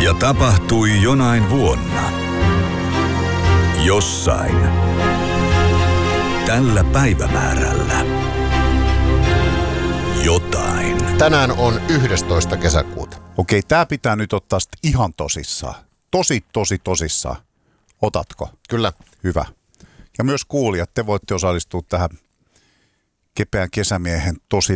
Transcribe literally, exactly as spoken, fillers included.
Ja tapahtui jonain vuonna. Jossain. Tällä päivämäärällä. Jotain. Tänään on yhdestoista kesäkuuta. Okei, tää pitää nyt ottaa sit ihan tosissaan. Tosi, tosi tosissaan. Otatko? Kyllä. Hyvä. Ja myös kuulijat, te voitte osallistua tähän kepeän kesämiehen tosi